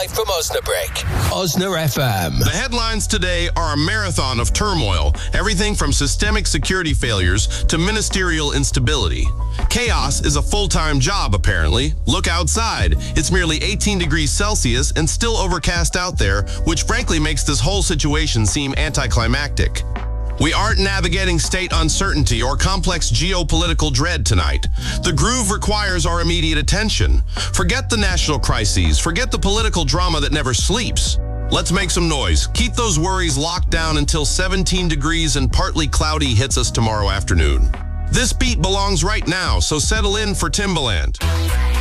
live from Osnabrück. Osna FM. The headlines today are a marathon of turmoil, everything from systemic security failures to ministerial instability. Chaos is a full-time job, apparently. Look outside. It's merely 18 degrees Celsius and still overcast out there, which frankly makes this whole situation seem anticlimactic. We aren't navigating state uncertainty or complex geopolitical dread tonight. The groove requires our immediate attention. Forget the national crises. Forget the political drama that never sleeps. Let's make some noise. Keep those worries locked down until 17 degrees and partly cloudy hits us tomorrow afternoon. This beat belongs right now, so settle in for Timbaland.